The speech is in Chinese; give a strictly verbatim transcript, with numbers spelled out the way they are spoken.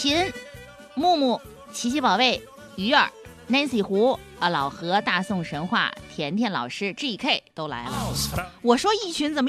秦、木木、奇奇宝贝、鱼儿、Nancy 胡啊、老何、大宋神话、甜甜老师、G K 都来了。我说一群怎么